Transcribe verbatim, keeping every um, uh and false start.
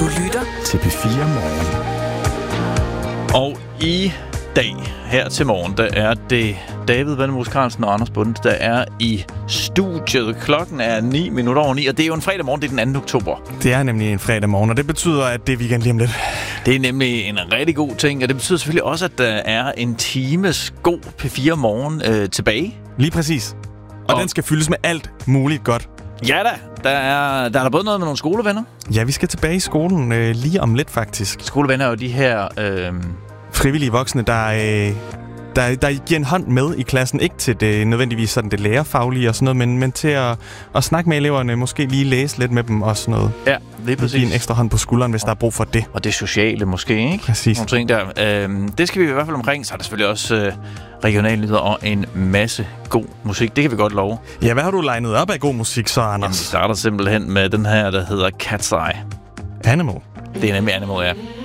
Du lytter til P fire Morgen. Og i dag, her til morgen, der er det David Vandemus Carlsen og Anders Bunde, der er i studiet. Klokken er ni minutter over ni, og det er jo en fredag morgen, det er den anden oktober. Det er nemlig en fredag morgen, og det betyder, at det er weekend lige om lidt. Det er nemlig en rigtig god ting, og det betyder selvfølgelig også, at der er en times god P fire Morgen øh, tilbage. Lige præcis. Og, og den skal fyldes med alt muligt godt. Ja da, der er der, er der både noget med nogle skolevenner. Ja, vi skal tilbage i skolen øh, lige om lidt faktisk. Skolevenner er jo de her... Øh... frivillige voksne, der, øh, der, der giver en hånd med i klassen. Ikke til det nødvendigvis sådan det lærerfaglige og sådan noget, men, men til at, at snakke med eleverne, måske lige læse lidt med dem og sådan noget. Ja, det er præcis. Give en ekstra hånd på skulderen, hvis der er brug for det. Og det sociale måske, ikke? Præcis. Nogle ting der. Øhm, det skal vi i hvert fald omkring. Så er der selvfølgelig også øh, regionale nyheder og en masse god musik. Det kan vi godt love. Ja, hvad har du legnet op af god musik så, Anders? Jamen, vi starter simpelthen med den her, der hedder Cat's Eye. Animal. Det er nemlig Animal, ja.